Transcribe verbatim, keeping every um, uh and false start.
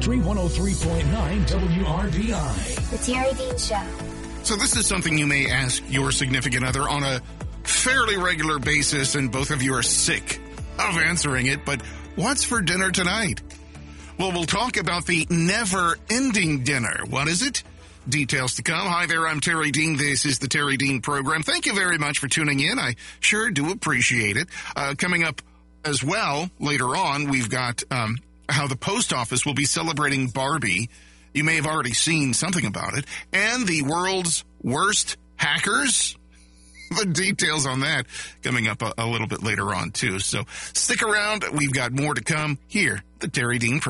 Country one oh three point nine W R B I. The Terry Dean Show. So this is something you may ask your significant other on a fairly regular basis, and both of you are sick of answering it, but what's for dinner tonight? Well, we'll talk about the never-ending dinner. What is it? Details to come. Hi there, I'm Terry Dean. This is the Terry Dean Program. Thank you very much for tuning in. I sure do appreciate it. Uh, coming up as well later on, we've got um, how the post office will be celebrating Barbie. You may have already seen something about it. And the world's worst hackers. The details on that coming up a, a little bit later on, too. So stick around. We've got more to come here, the Terry Dean Program.